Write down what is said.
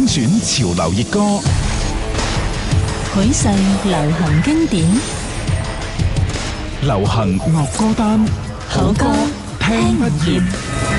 選潮流熱歌， 許世流行經典， 流行樂歌單， 好歌聽不厭。